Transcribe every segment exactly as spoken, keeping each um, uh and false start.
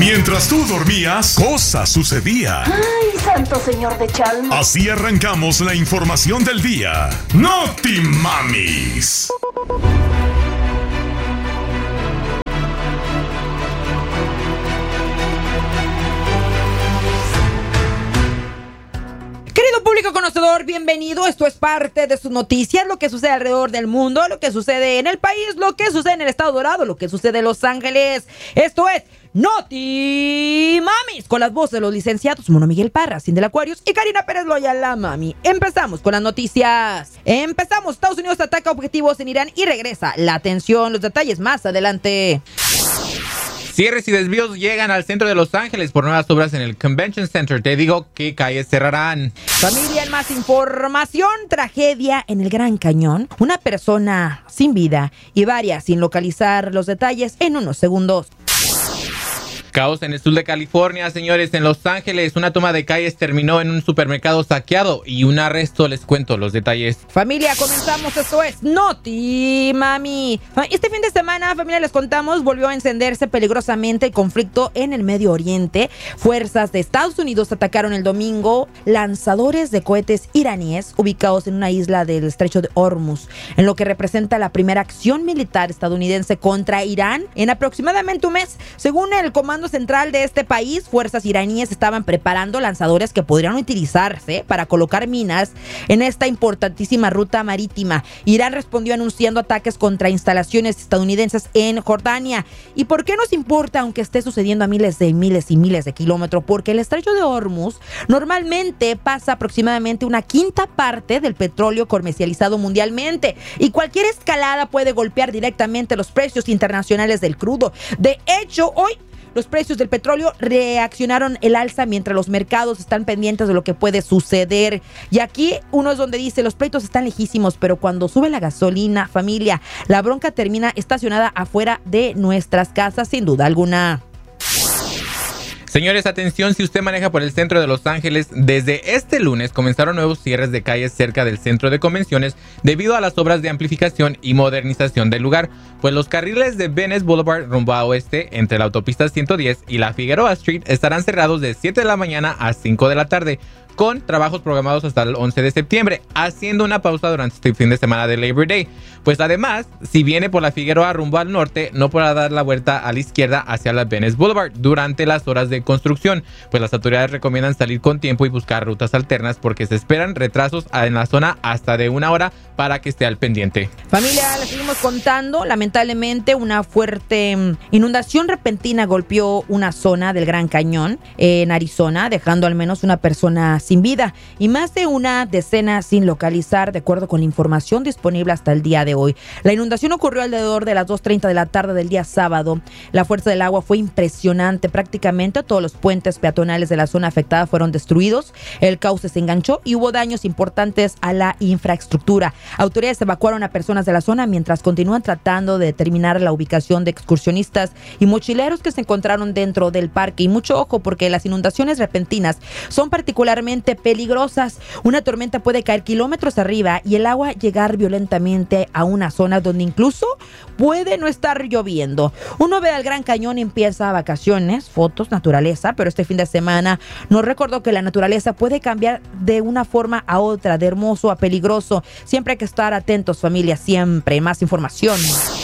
Mientras tú dormías, cosas sucedían. ¡Ay, santo señor de Chalma! Así arrancamos la información del día. ¡Noti Mamis! Querido público conocedor, bienvenido. Esto es parte de sus noticias, lo que sucede alrededor del mundo, lo que sucede en el país, lo que sucede en el Estado Dorado, lo que sucede en Los Ángeles. Esto es Noti Mamis, con las voces de los licenciados Mono Miguel Parra, Cindy del Aquarius y Karina Pérez Loya, la mami. Empezamos con las noticias. Empezamos. Estados Unidos ataca objetivos en Irán y regresa la tensión. Los detalles más adelante. Cierres y desvíos llegan al centro de Los Ángeles por nuevas obras en el Convention Center. Te digo qué calles cerrarán. Familia, en más información, tragedia en el Gran Cañón. Una persona sin vida y varias sin localizar los detalles en unos segundos. Caos en el sur de California, señores. En Los Ángeles, una toma de calles terminó en un supermercado saqueado y un arresto. Les cuento los detalles. Familia, comenzamos. Esto es Noti Mami. Este fin de semana, familia, les contamos, volvió a encenderse peligrosamente el conflicto en el Medio Oriente. Fuerzas de Estados Unidos atacaron el domingo lanzadores de cohetes iraníes ubicados en una isla del estrecho de Hormuz, en lo que representa la primera acción militar estadounidense contra Irán en aproximadamente un mes. Según el comando central de este país, fuerzas iraníes estaban preparando lanzadores que podrían utilizarse para colocar minas en esta importantísima ruta marítima. Irán respondió anunciando ataques contra instalaciones estadounidenses en Jordania. ¿Y por qué nos importa aunque esté sucediendo a miles de miles y miles de kilómetros? Porque el estrecho de Hormuz normalmente pasa aproximadamente una quinta parte del petróleo comercializado mundialmente y cualquier escalada puede golpear directamente los precios internacionales del crudo. De hecho, hoy los precios del petróleo reaccionaron el alza mientras los mercados están pendientes de lo que puede suceder. Y aquí uno es donde dice, los precios están lejísimos, pero cuando sube la gasolina, familia, la bronca termina estacionada afuera de nuestras casas, sin duda alguna. Señores, atención, si usted maneja por el centro de Los Ángeles, desde este lunes comenzaron nuevos cierres de calles cerca del centro de convenciones debido a las obras de amplificación y modernización del lugar, pues los carriles de Venice Boulevard rumbo a oeste entre la autopista ciento diez y la Figueroa Street estarán cerrados de siete de la mañana a cinco de la tarde, con trabajos programados hasta el once de septiembre, haciendo una pausa durante este fin de semana de Labor Day. Pues además, si viene por la Figueroa rumbo al norte, no podrá dar la vuelta a la izquierda hacia la Venice Boulevard durante las horas de construcción, pues las autoridades recomiendan salir con tiempo y buscar rutas alternas porque se esperan retrasos en la zona hasta de una hora para que esté al pendiente. Familia, les seguimos contando. Lamentablemente, una fuerte inundación repentina golpeó una zona del Gran Cañón en Arizona, dejando al menos una persona sin vida y más de una decena sin localizar, de acuerdo con la información disponible hasta el día de hoy. La inundación ocurrió alrededor de las dos treinta de la tarde del día sábado. La fuerza del agua fue impresionante. Prácticamente todos los puentes peatonales de la zona afectada fueron destruidos, el cauce se enganchó y hubo daños importantes a la infraestructura. Autoridades evacuaron a personas de la zona mientras continúan tratando de determinar la ubicación de excursionistas y mochileros que se encontraron dentro del parque. Y mucho ojo, porque las inundaciones repentinas son particularmente peligrosas. Una tormenta puede caer kilómetros arriba y el agua llegar violentamente a una zona donde incluso puede no estar lloviendo. Uno ve al Gran Cañón y empieza vacaciones, fotos, naturaleza, pero este fin de semana nos recordó que la naturaleza puede cambiar de una forma a otra, de hermoso a peligroso. Siempre hay que estar atentos, familia, siempre. Más información.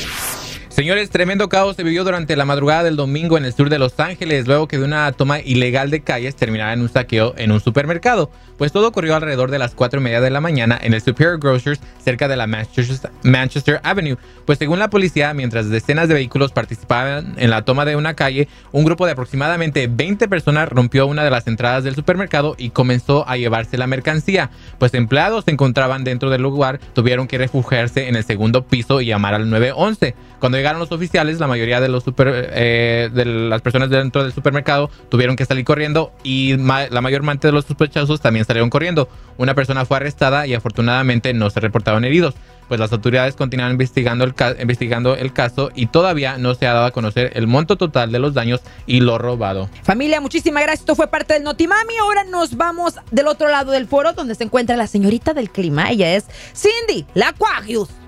Señores, tremendo caos se vivió durante la madrugada del domingo en el sur de Los Ángeles, luego que de una toma ilegal de calles terminara en un saqueo en un supermercado. Pues todo ocurrió alrededor de las cuatro y media de la mañana en el Superior Grocers, cerca de la Manchester, Manchester Avenue. Pues según la policía, mientras decenas de vehículos participaban en la toma de una calle, un grupo de aproximadamente veinte personas rompió una de las entradas del supermercado y comenzó a llevarse la mercancía. Pues empleados se encontraban dentro del lugar, tuvieron que refugiarse en el segundo piso y llamar al nueve once. Cuando llegaron los oficiales, la mayoría de los super, eh, de las personas dentro del supermercado tuvieron que salir corriendo y ma- la mayor parte de los sospechosos también salieron corriendo. Una persona fue arrestada y afortunadamente no se reportaron heridos. Pues las autoridades continúan investigando el, ca- investigando el caso y todavía no se ha dado a conocer el monto total de los daños y lo robado. Familia, muchísimas gracias. Esto fue parte del Notimami. Ahora nos vamos del otro lado del foro donde se encuentra la señorita del clima. Ella es Cindy, la Aquarius.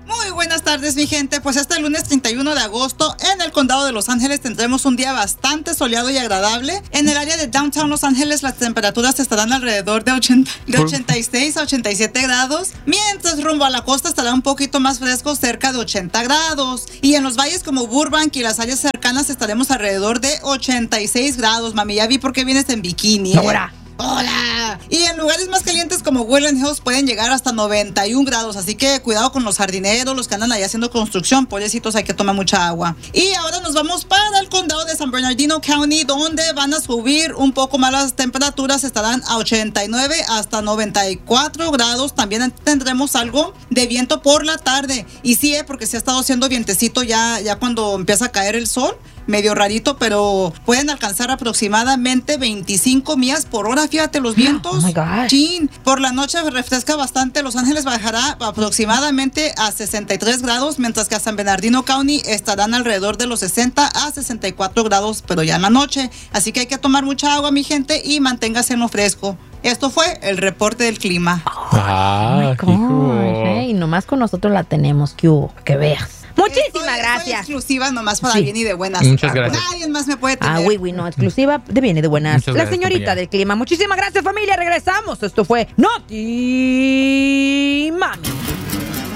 Muy buenas tardes, mi gente. Pues este lunes treinta y uno de agosto en el condado de Los Ángeles tendremos un día bastante soleado y agradable. En el área de Downtown Los Ángeles las temperaturas estarán alrededor de, ochenta, de ochenta y seis a ochenta y siete grados, mientras rumbo a la costa estará un poquito más fresco, cerca de ochenta grados. Y en los valles como Burbank y las áreas cercanas estaremos alrededor de ochenta y seis grados. Mami, ya vi por qué vienes en bikini. Ahora. ¡Hola! Y en lugares más calientes como Woodland Hills pueden llegar hasta noventa y un grados, así que cuidado con los jardineros, los que andan ahí haciendo construcción, pobrecitos, hay que tomar mucha agua. Y ahora nos vamos para el condado de San Bernardino County, donde van a subir un poco más las temperaturas, estarán a ochenta y nueve hasta noventa y cuatro grados. También tendremos algo de viento por la tarde. Y sí, eh, porque se ha estado haciendo vientecito ya, ya cuando empieza a caer el sol. Medio rarito, pero pueden alcanzar aproximadamente veinticinco millas por hora. Fíjate los vientos. Oh my gosh. Chin. Por la noche refresca bastante. Los Ángeles bajará aproximadamente a sesenta y tres grados, mientras que a San Bernardino County estarán alrededor de los sesenta a sesenta y cuatro grados, pero ya en la noche. Así que hay que tomar mucha agua, mi gente, y manténgase en lo fresco. Esto fue el reporte del clima. Ah, Oh my gosh, hey, nomás con nosotros la tenemos, que hubo, que veas. Muchísimas Estoy, gracias. Estoy exclusiva nomás para Sí. bien y de buenas. Muchas gracias. Nadie más me puede tener. Ah, oui, oui, no, exclusiva de bien y de buenas. Muchas La gracias, señorita compañera. del clima. Muchísimas gracias, familia. Regresamos. Esto fue Noti Mami.